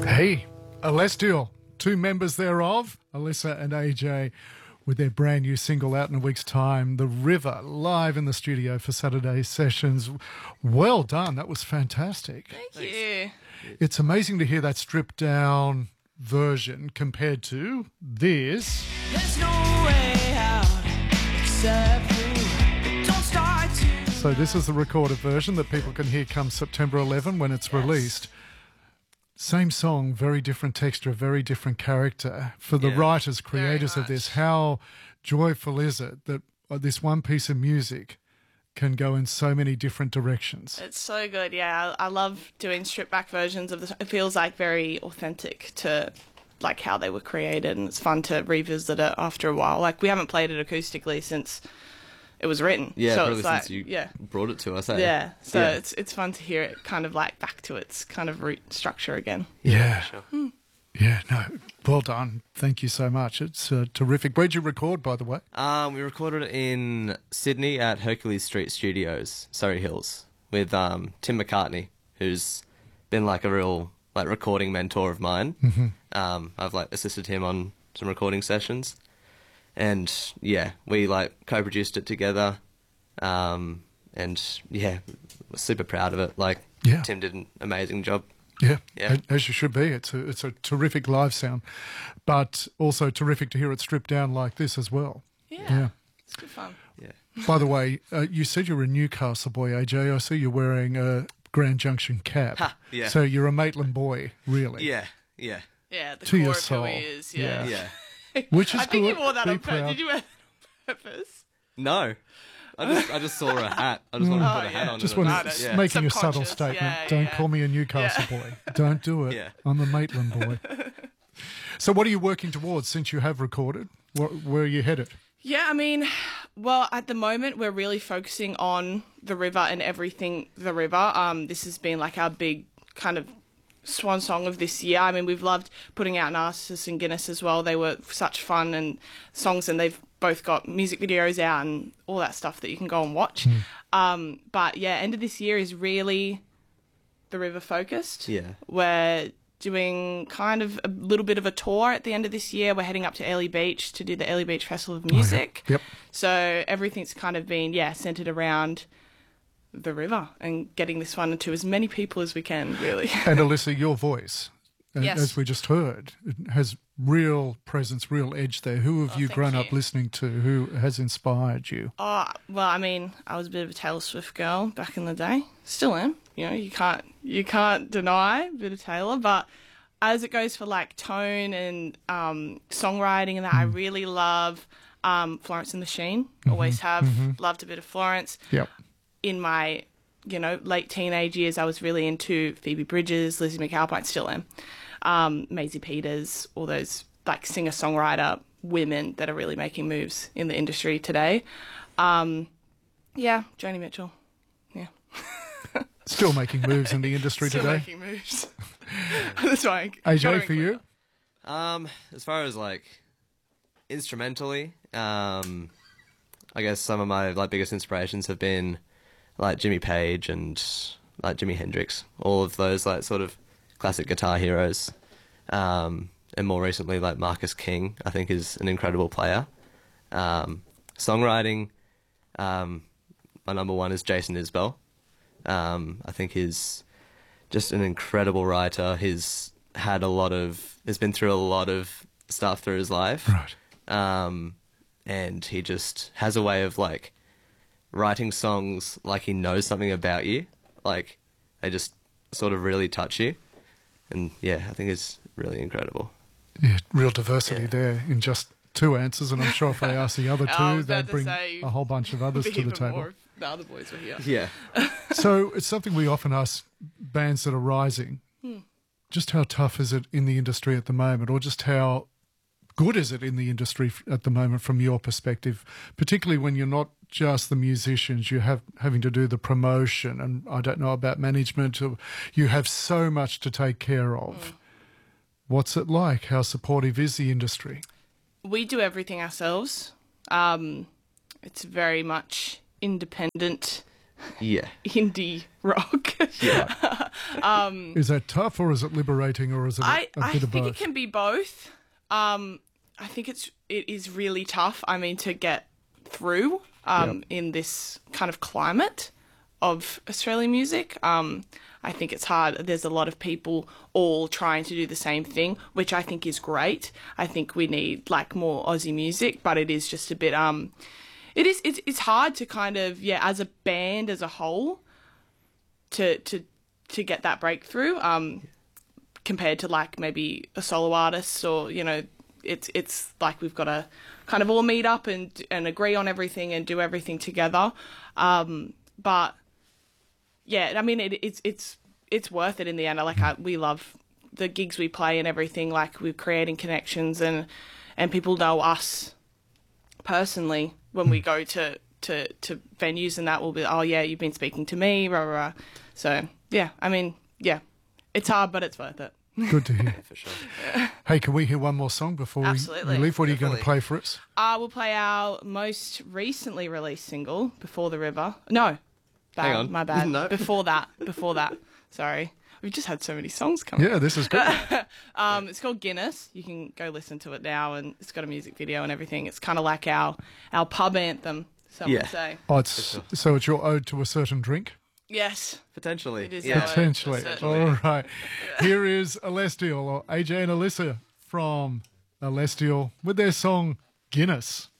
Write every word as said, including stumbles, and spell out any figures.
Hey, Alestial, two members thereof, Alyssa and A J, with their brand new single out in a week's time, The River, live in the studio for Saturday sessions. Well done. That was fantastic. Thank you. It's amazing to hear that stripped down version compared to this. There's no way out except through. Don't start to. So this is the recorded version that people can hear come September eleventh when it's Yes. released. Same song, very different texture, very different character. For the Yeah. writers, Very creators of this, much. how joyful is it that uh, this one piece of music can go in so many different directions? It's so good. Yeah, I, I love doing stripped back versions of the. It feels like very authentic to like how they were created, and it's fun to revisit it after a while. Like we haven't played it acoustically since it was written. Yeah, so probably it's since like, you yeah. brought it to us. Eh? Yeah, so Yeah. it's it's fun to hear it kind of like back to its kind of root structure again. Yeah. Sure. Yeah, no, well done. Thank you so much. It's uh, terrific. Where'd you record, by the way? Um, we recorded it in Sydney at Hercules Street Studios, Surrey Hills, with um, Tim McCartney, who's been like a real like recording mentor of mine. Mm-hmm. Um, I've like assisted him on some recording sessions, and yeah, we like co-produced it together. Um, and yeah, we're super proud of it. Like Yeah. Tim did an amazing job. Yeah, Yeah. a- as you should be. It's a, it's a terrific live sound, but also terrific to hear it stripped down like this as well. Yeah, Yeah. it's good fun. Yeah. By the way, uh, you said you're a Newcastle boy, A J. I see you're wearing a Grand Junction cap. Ha, yeah. So you're a Maitland boy, really. Yeah, yeah, Yeah, the To core your of soul. who he is. Yeah, yeah. Which is I think good. you wore that Be on purpose. proud. Did you wear that on purpose? No, I just I just saw a hat. I just wanted to Oh, put a hat yeah. on. Just and want it to was- Yeah. yeah. making a subtle Subconscious, statement. yeah, Don't yeah. call me a Newcastle Yeah. boy. Don't do it. Yeah. I'm a Maitland boy. So what are you working towards since you have recorded? Where, where are you headed? Yeah, I mean, well, at the moment we're really focusing on the river and everything the river. Um, this has been like our big kind of swan song of this year. I mean, we've loved putting out Narcissus and Guinness as well. They were such fun and songs, and they've both got music videos out and all that stuff that you can go and watch. Um, but yeah, end of this year is really the river focused. Yeah. We're doing kind of a little bit of a tour at the end of this year. We're heading up to Airlie Beach to do the Airlie Beach Festival of Music. Yep. So everything's kind of been, yeah, centered around the river and getting this one to as many people as we can, really. And Alyssa, your voice, a- Yes. as we just heard, it has real presence, real edge there. Who have Oh, you thank grown you. up listening to? Who has inspired you? Oh, well, I mean, I was a bit of a Taylor Swift girl back in the day. Still am. You know, you can't you can't deny a bit of Taylor, but as it goes for like tone and um, songwriting and that, I really love um, Florence and the Machine. Always have loved a bit of Florence. Yep. In my, you know, late teenage years, I was really into Phoebe Bridgers, Lizzie McAlpine, still am. Um, Maisie Peters, all those like singer-songwriter women that are really making moves in the industry today. Um, yeah, Joni Mitchell. Yeah. Still making moves in the industry Still today. making moves. That's why. A J, for you? Um, as far as like instrumentally, um, I guess some of my like biggest inspirations have been like Jimmy Page and like Jimi Hendrix, all of those like sort of classic guitar heroes. Um, and more recently, like Marcus King, I think is an incredible player. Um, songwriting, um, my number one is Jason Isbell. Um, I think he's just an incredible writer. He's had a lot of, he's been through a lot of stuff through his life. Right. Um, and he just has a way of like writing songs like he knows something about you. Like they just sort of really touch you. And yeah, I think it's really incredible. Yeah, real diversity Yeah. there in just two answers, and I'm sure if I ask the other I two, was about they'd to bring say, a whole bunch of others Be to the even table. more if the other boys were here. Yeah. So it's something we often ask bands that are rising. Just how tough is it in the industry at the moment, or just how good is it in the industry f- at the moment from your perspective, particularly when you're not just the musicians, you have having to do the promotion, and I don't know about management, or you have so much to take care of. What's it like? How supportive is the industry? We do everything ourselves. Um, it's very much independent Yeah. indie rock. Yeah. Is that tough or is it liberating or is it a, I, a I bit of think both? it can be both. Um, I think it's it is really tough. I mean, to get through um, Yep. in this kind of climate of Australian music. Um, I think it's hard. There's a lot of people all trying to do the same thing, which I think is great. I think we need like more Aussie music, but it is just a bit um, it is it's it's hard to kind of yeah as a band as a whole to to to get that breakthrough. Um, compared to like maybe a solo artist or you know it's it's like we've got to kind of all meet up and and agree on everything and do everything together um but yeah I mean it, it's it's it's worth it in the end. I like I, we love the gigs we play and everything, like we're creating connections and and people know us personally when we go to to to venues and that will be oh yeah you've been speaking to me rah, rah, rah. So yeah I mean yeah it's hard, but it's worth it. Good to hear. For sure. Hey, can we hear one more song before we- Absolutely. we leave? What are you going to Definitely. play for us? Uh, we'll play our most recently released single, Before the River. No. Bad, Hang on. My bad. No. Before that. Before that. Sorry. We've just had so many songs come Yeah, this is good. Um, it's called Guinness. You can go listen to it now, and it's got a music video and everything. It's kind of like our, our pub anthem, some Yeah. would say. Oh, it's, so it's your ode to a certain drink? Yes. Potentially. It is Yeah. our- Potentially. Certainly. All right. Here is Alestial, or A J and Alyssa from Alestial with their song Guinness.